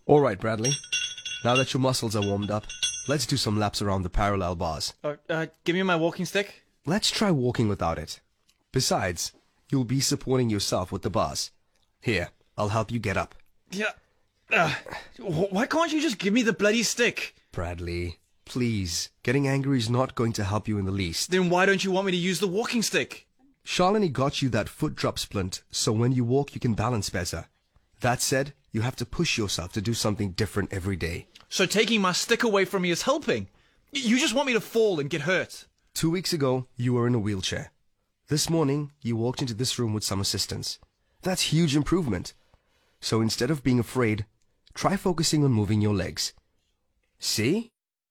All right, Bradley. Now that your muscles are warmed up, let's do some laps around the parallel bars. Give me my walking stick. Let's try walking without it. Besides, you'll be supporting yourself with the bars. Here, I'll help you get up. Yeah. Why can't you just give me the bloody stick? Bradley, please. Getting angry is not going to help you in the least. Then why don't you want me to use the walking stick? Shalini got you that foot drop splint, so when you walk you can balance better. That said, you have to push yourself to do something different every day. So taking my stick away from me is helping? You just want me to fall and get hurt? 2 weeks ago, you were in a wheelchair. This morning, you walked into this room with some assistance. That's huge improvement. So instead of being afraid, try focusing on moving your legs. See?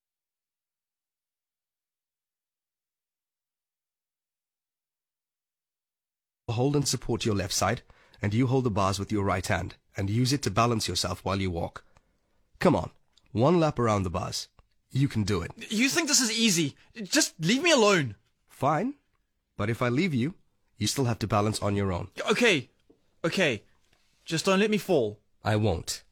Hold and support your left side, and you hold the bars with your right hand, and use it to balance yourself while you walk. Come on, 1 lap around the bars. You can do it. You think this is easy? Just leave me alone. Fine, but if I leave you, you still have to balance on your own. Okay. Just don't let me fall. I won't.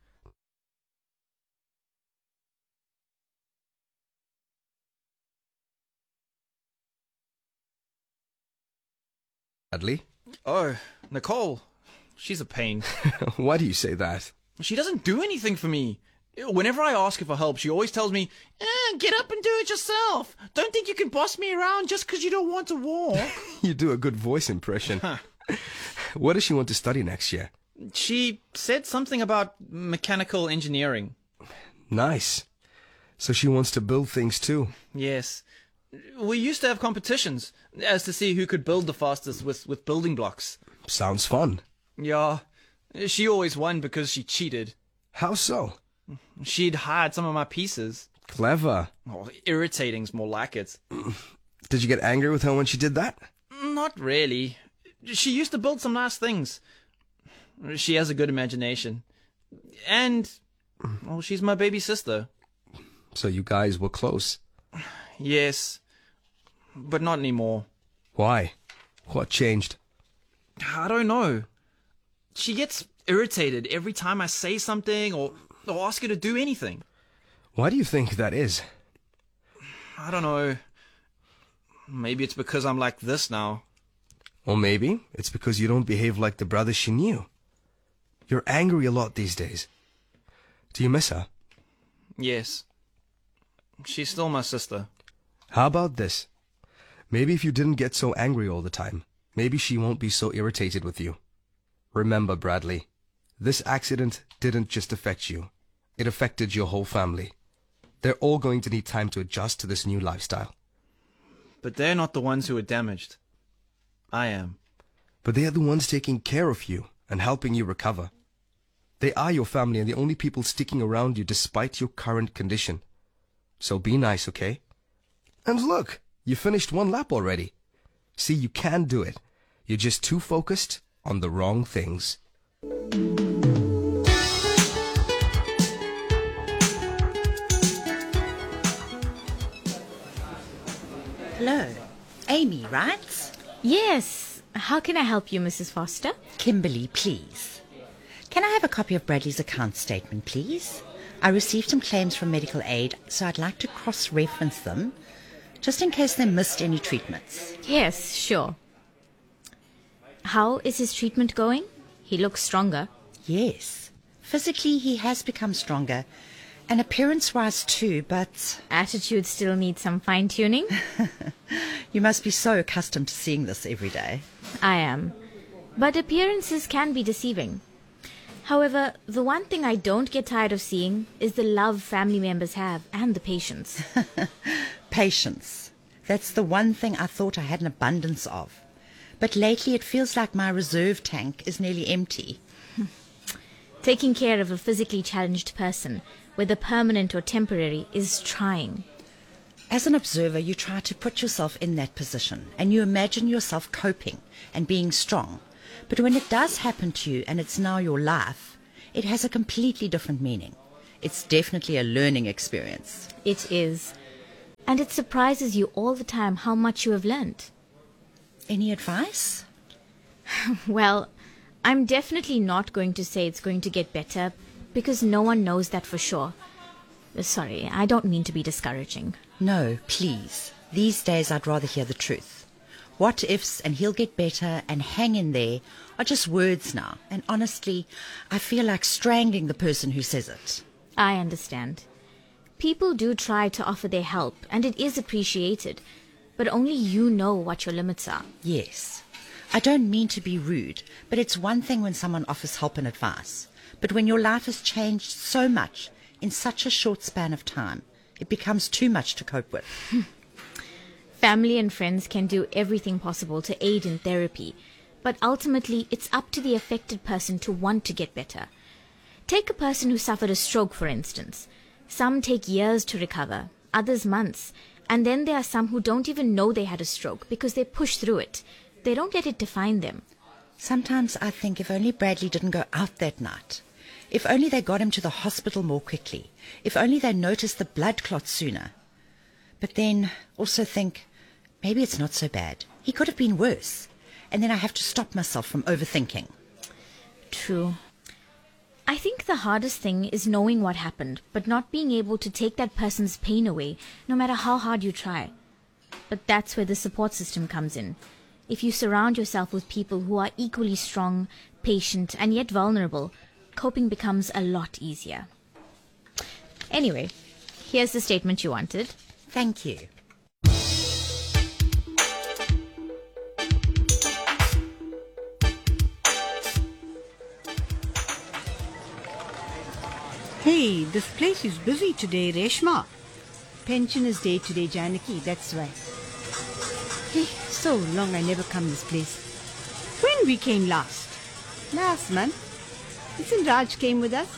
Bradley? Oh, Nicole. She's a pain. Why do you say that? She doesn't do anything for me. Whenever I ask her for help, she always tells me, get up and do it yourself. Don't think you can boss me around just because you don't want to walk. You do a good voice impression. What does she want to study next year? She said something about mechanical engineering. Nice. So she wants to build things too. Yes. We used to have competitions as to see who could build the fastest with building blocks. Sounds fun. Yeah. She always won because she cheated. How so? She'd hide some of my pieces. Clever. Oh, irritating's more like it. Did you get angry with her when she did that? Not really. She used to build some nice things. She has a good imagination. And, well, she's my baby sister. So you guys were close? Yes, but not anymore. Why? What changed? I don't know. She gets irritated every time I say something or ask her to do anything. Why do you think that is? I don't know. Maybe it's because I'm like this now. Or maybe it's because you don't behave like the brother she knew. You're angry a lot these days. Do you miss her? Yes. She's still my sister. How about this? Maybe if you didn't get so angry all the time, maybe she won't be so irritated with you. Remember, Bradley, this accident didn't just affect you. It affected your whole family. They're all going to need time to adjust to this new lifestyle. But they're not the ones who are damaged. I am. But they are the ones taking care of you and helping you recover. They are your family and the only people sticking around you despite your current condition. So be nice, okay? And look, you finished 1 lap already. See, you can do it. You're just too focused on the wrong things. Hello. Amy, right? Yes. How can I help you, Mrs. Foster? Kimberly, please. Can I have a copy of Bradley's account statement, please? I received some claims from medical aid, so I'd like to cross-reference them, just in case they missed any treatments. Yes, sure. How is his treatment going? He looks stronger. Yes. Physically, he has become stronger, and appearance-wise too, but... Attitude still needs some fine-tuning? You must be so accustomed to seeing this every day. I am. But appearances can be deceiving. However, the one thing I don't get tired of seeing is the love family members have and the patience. Patience. That's the one thing I thought I had an abundance of. But lately it feels like my reserve tank is nearly empty. Taking care of a physically challenged person, whether permanent or temporary, is trying. As an observer, you try to put yourself in that position and you imagine yourself coping and being strong. But when it does happen to you and it's now your life, it has a completely different meaning. It's definitely a learning experience. It is. And it surprises you all the time how much you have learnt. Any advice? Well, I'm definitely not going to say it's going to get better, because no one knows that for sure. Sorry, I don't mean to be discouraging. No, please. These days I'd rather hear the truth. What ifs and he'll get better and hang in there are just words now. And honestly, I feel like strangling the person who says it. I understand. People do try to offer their help, and it is appreciated. But only you know what your limits are. Yes. I don't mean to be rude, but it's one thing when someone offers help and advice. But when your life has changed so much in such a short span of time, it becomes too much to cope with. Family and friends can do everything possible to aid in therapy, but ultimately it's up to the affected person to want to get better. Take a person who suffered a stroke, for instance. Some take years to recover, others months, and then there are some who don't even know they had a stroke because they push through it. They don't let it define them. Sometimes I think if only Bradley didn't go out that night, if only they got him to the hospital more quickly, if only they noticed the blood clot sooner. But then also think, maybe it's not so bad. He could have been worse. And then I have to stop myself from overthinking. True. I think the hardest thing is knowing what happened, but not being able to take that person's pain away, no matter how hard you try. But that's where the support system comes in. If you surround yourself with people who are equally strong, patient, and yet vulnerable, coping becomes a lot easier. Anyway, here's the statement you wanted. Thank you. Hey, this place is busy today, Reshma. Pensioners' Day today, Janaki, that's why. Hey, so long I never come this place. When we came last? Last month. Isn't Raj came with us?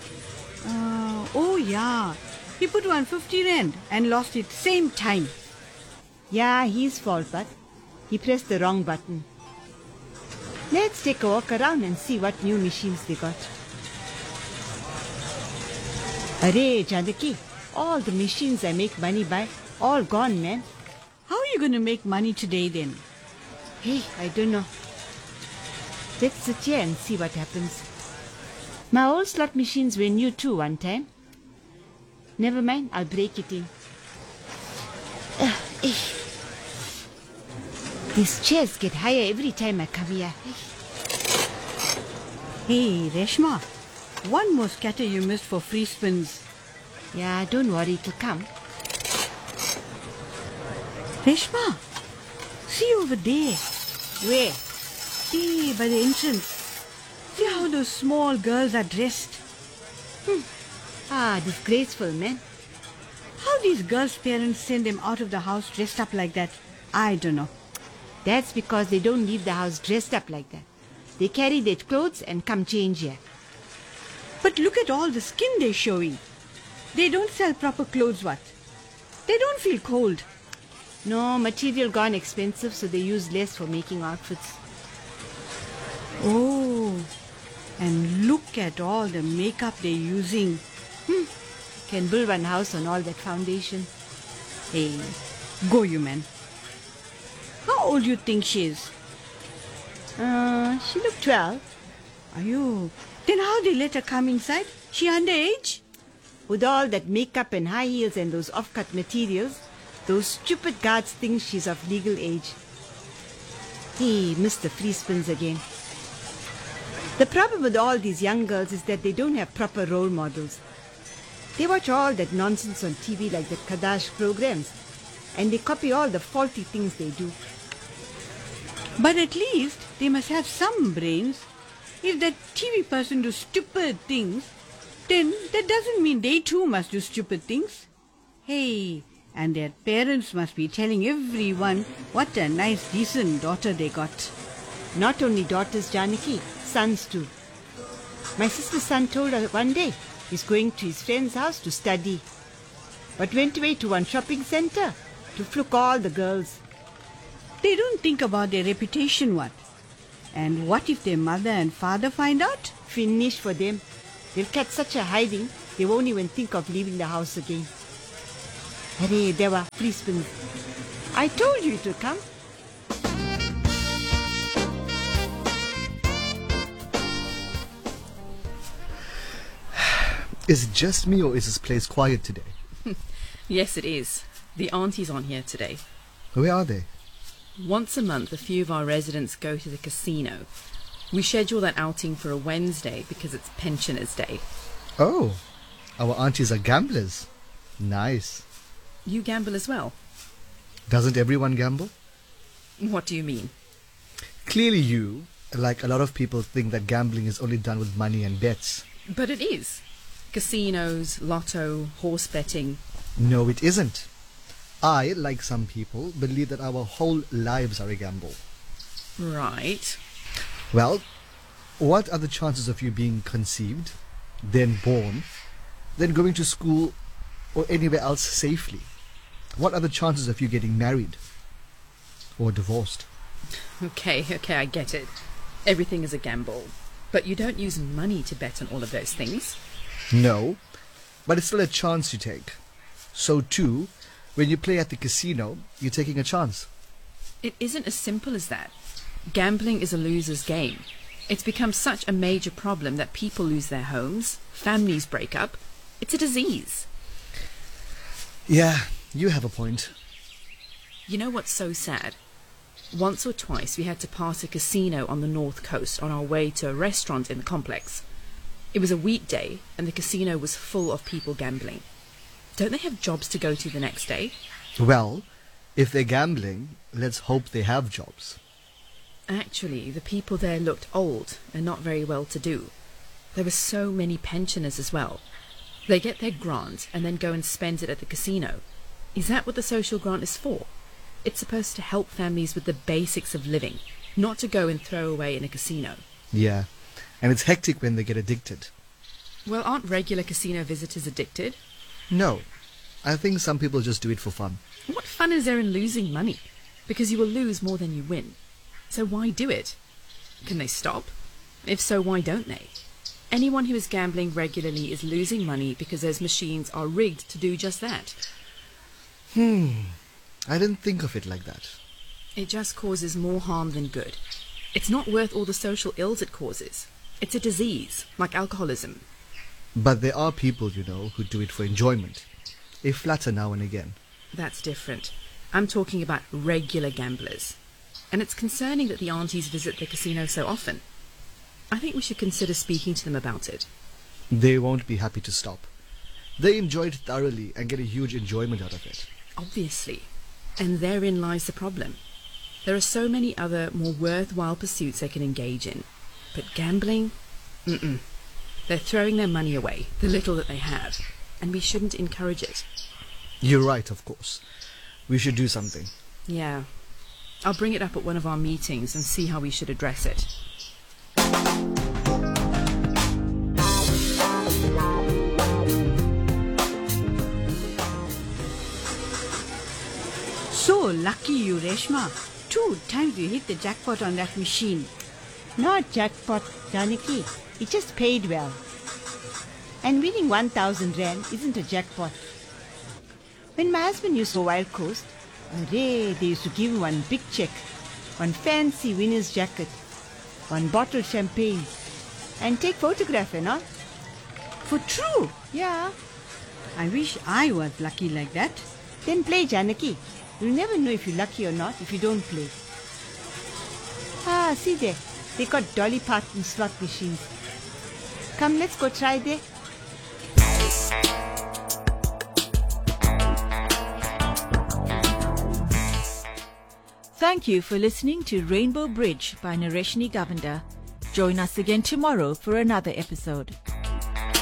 Oh yeah. He put 150 rand and lost it same time. Yeah, his fault, but he pressed the wrong button. Let's take a walk around and see what new machines they got. Arey, Janaki, all the machines I make money by, all gone, man. How are you going to make money today then? Hey, I don't know. Let's sit here and see what happens. My old slot machines were new too one time. Never mind, I'll break it in. These chairs get higher every time I come here. Hey, Reshma. One more scatter you missed for free spins. Yeah, don't worry, it'll come. Reshma, see over there. Where? Hey, by the entrance. See how those small girls are dressed. Ah, disgraceful, man. How these girls' parents send them out of the house dressed up like that, I don't know. That's because they don't leave the house dressed up like that. They carry their clothes and come change here. But look at all the skin they're showing. They don't sell proper clothes, what? They don't feel cold. No, material gone expensive, so they use less for making outfits. Oh, and look at all the makeup they're using. Can build one house on all that foundation. Hey, go you man. How old you think she is? She looked 12. Are you? Then how they let her come inside? She underage? With all that makeup and high heels and those off-cut materials, those stupid guards think she's of legal age. Hey, Mr. Free Spins again. The problem with all these young girls is that they don't have proper role models. They watch all that nonsense on TV like the Kadash programs, and they copy all the faulty things they do. But at least they must have some brains. If that TV person does stupid things, then that doesn't mean they too must do stupid things. Hey, and their parents must be telling everyone what a nice, decent daughter they got. Not only daughters, Janaki, sons too. My sister's son told her one day he's going to his friend's house to study, but went away to one shopping center to fluke all the girls. They don't think about their reputation, what? And what if their mother and father find out? Finished for them. They'll catch such a hiding, they won't even think of leaving the house again. Hurry, there were free spins. I told you it would come. Is it just me or is this place quiet today? Yes, it is. The aunties aren't here today. Where are they? Once a month, a few of our residents go to the casino. We schedule that outing for a Wednesday because it's Pensioners' Day. Oh, our aunties are gamblers. Nice. You gamble as well? Doesn't everyone gamble? What do you mean? Clearly you, like a lot of people, think that gambling is only done with money and bets. But it is. Casinos, lotto, horse betting. No, it isn't. I, like some people, believe that our whole lives are a gamble. Right. Well, what are the chances of you being conceived, then born, then going to school or anywhere else safely? What are the chances of you getting married or divorced? Okay, I get it. Everything is a gamble. But you don't use money to bet on all of those things. No, but it's still a chance you take. So too, when you play at the casino, you're taking a chance. It isn't as simple as that. Gambling is a loser's game. It's become such a major problem that people lose their homes, families break up. It's a disease. Yeah, you have a point. You know what's so sad? Once or twice we had to pass a casino on the north coast on our way to a restaurant in the complex. It was a weekday and the casino was full of people gambling. Don't they have jobs to go to the next day? Well, if they're gambling, let's hope they have jobs. Actually, the people there looked old and not very well to do. There were so many pensioners as well. They get their grant and then go and spend it at the casino. Is that what the social grant is for? It's supposed to help families with the basics of living, not to go and throw away in a casino. Yeah, and it's hectic when they get addicted. Well, aren't regular casino visitors addicted? No, I think some people just do it for fun. What fun is there in losing money? Because you will lose more than you win. So why do it? Can they stop? If so, why don't they? Anyone who is gambling regularly is losing money because those machines are rigged to do just that. I didn't think of it like that. It just causes more harm than good. It's not worth all the social ills it causes. It's a disease, like alcoholism. But there are people, you know, who do it for enjoyment. A flatter now and again. That's different. I'm talking about regular gamblers. And it's concerning that the aunties visit the casino so often. I think we should consider speaking to them about it. They won't be happy to stop. They enjoy it thoroughly and get a huge enjoyment out of it. Obviously. And therein lies the problem. There are so many other, more worthwhile pursuits they can engage in. But gambling? They're throwing their money away, the little that they have. And we shouldn't encourage it. You're right, of course. We should do something. Yeah. I'll bring it up at one of our meetings and see how we should address it. So lucky you, Reshma. 2 times you hit the jackpot on that machine. Not jackpot, Janaki. It just paid well. And winning 1,000 rand isn't a jackpot. When my husband used to go Wild Coast, they used to give him one big check, one fancy winner's jacket, one bottle champagne, and take photograph and all. For true. Yeah. I wish I was lucky like that. Then play, Janaki. You'll never know if you're lucky or not if you don't play. Ah, see there. They got Dolly Parton slot machines. Come, let's go try there. Thank you for listening to Rainbow Bridge by Nareshni Govender. Join us again tomorrow for another episode.